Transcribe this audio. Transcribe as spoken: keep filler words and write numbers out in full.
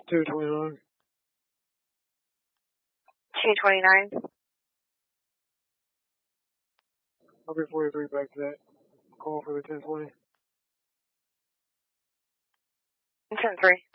two twenty-nine. two twenty-nine. I'll be forty-three back to that. Call for the ten twenty. ten three.